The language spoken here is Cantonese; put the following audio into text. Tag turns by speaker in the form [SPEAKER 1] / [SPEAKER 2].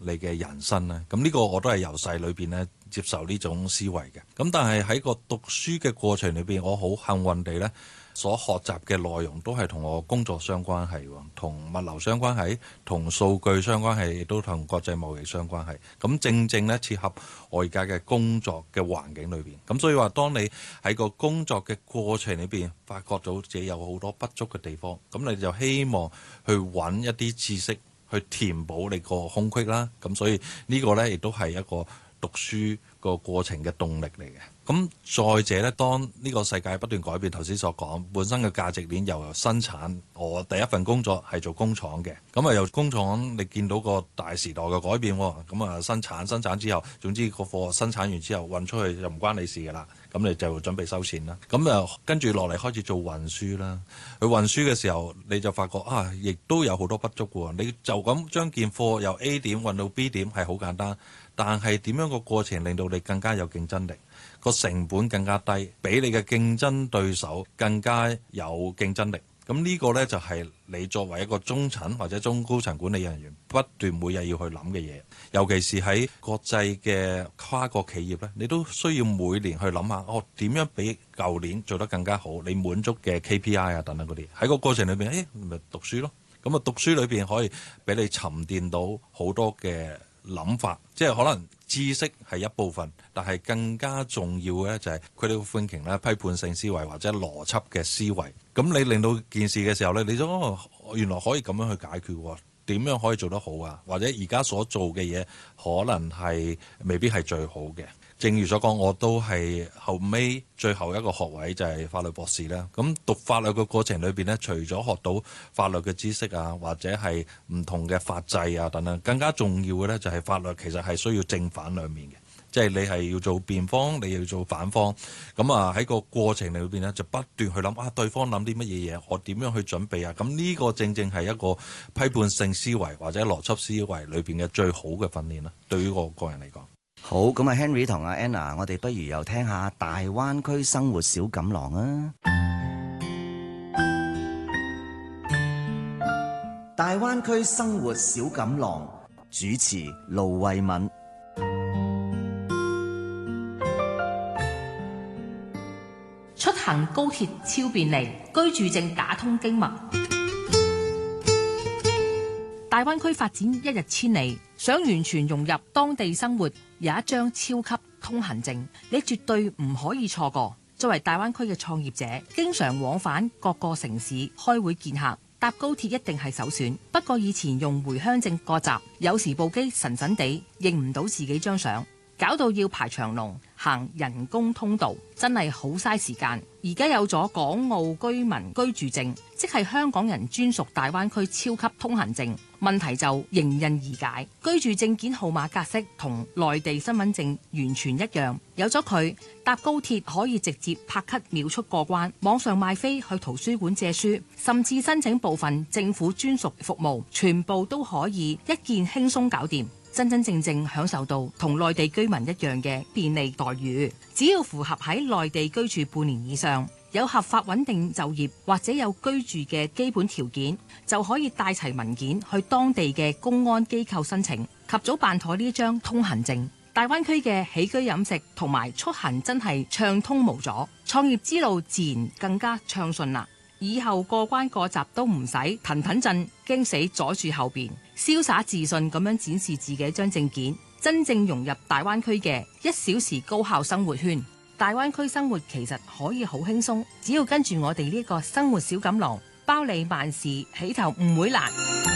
[SPEAKER 1] 你嘅人生咧。咁呢個我都係由細裏邊咧接受呢種思維嘅。咁但係喺個讀書嘅過程裏邊，我好幸運地咧，所學習嘅內容都係同我工作相關係，同物流相關係，同數據相關係，亦都同國際貿易相關係。咁正正咧切合我而家嘅工作嘅環境裏邊。咁所以話，當你喺個工作嘅過程裏邊發覺到自己有好多不足嘅地方，咁你就希望去揾一啲知識去填補你個空隙啦。咁所以呢個呢，亦都係一個讀書個過程嘅動力嚟嘅。咁再者呢，當呢個世界不斷改變，頭先所講本身嘅價值鏈由生產，我第一份工作係做工廠嘅，咁啊由工廠你見到個大時代嘅改變，咁啊生產之後，總之個貨生產完之後運出去就唔關你事㗎啦，咁你就準備收錢啦。咁啊跟住落嚟開始做運輸啦，去運輸嘅時候你就發覺亦都有好多不足喎。你就咁將件貨由 A 點運到 B 點係好簡單，但係點樣個過程令到你更加有競爭力，個成本更加低，比你嘅競爭對手更加有競爭力。咁呢個呢，就係你作為一個中層或者中高層管理人員不斷每日要去諗嘅嘢，尤其是喺國際嘅跨國企業呢，你都需要每年去諗下，點樣比舊年做得更加好，你滿足嘅 KPI 啊等等嗰啲，喺個過程裏邊，咪讀書咯。咁啊讀書裏邊可以俾你沉澱到好多嘅諗法，即係可能知識係一部分，但係更加重要嘅就係 critical thinking 啦，批判性思維或者邏輯嘅思維。咁你令到件事嘅時候咧，你就原來可以咁樣去解決喎，點樣可以做得好啊？或者而家所做嘅嘢可能係未必係最好嘅。正如所講，我都係後尾最後一個學位就係法律博士啦。咁讀法律嘅過程裏邊呢，除咗學到法律嘅知識啊，或者係唔同嘅法制啊等等，更加重要嘅呢就係法律其實係需要正反兩面嘅，即係你係要做辯方，你要做反方。咁啊喺個過程裏邊呢，就不斷去諗對方諗啲乜嘢嘢，我點樣去準備啊？咁呢個正正係一個批判性思維或者邏輯思維裏邊嘅最好嘅訓練啦。對於我個人嚟講。
[SPEAKER 2] 好，咁啊 Henry 同阿 Anna， 我哋不如又聽下大灣區生活小錦囊啊！大灣區生活小錦囊，主持盧慧敏。
[SPEAKER 3] 出行高鐵超便利，居住證打通經脈。大灣區發展一日千里，想完全融入當地生活，有一張超級通行證，你絕對唔可以錯過。作為大灣區嘅創業者，經常往返各個城市開會見客，搭高鐵一定係首選。不過以前用回鄉證過閘，有時部機神神地認唔到自己張相，搞到要排長龍行人工通道，真係好嘥時間。而家有咗港澳居民居住證，即係香港人專屬大灣區超級通行證，問題就迎刃而解。居住證件號碼格式同內地身份證完全一樣，有咗佢，搭高鐵可以直接拍卡秒速過關，網上買飛去圖書館借書，甚至申請部分政府專屬服務，全部都可以一鍵輕鬆搞掂。真真正正享受到同內地居民一樣嘅便利待遇。只要符合喺內地居住半年以上，有合法穩定就業或者有居住嘅基本條件，就可以帶齊文件去當地嘅公安機構申請，及早辦妥呢張通行證。大灣區嘅起居飲食同埋出行真係暢通無阻，創業之路自然更加暢順啦。以後過關過閘都唔使騰騰震，驚死阻住後邊，瀟灑自信咁樣展示自己張證件，真正融入大灣區嘅1小時高效生活圈。大灣區生活其實可以好輕鬆，只要跟住我哋呢個生活小錦囊，包你萬事起頭唔會難。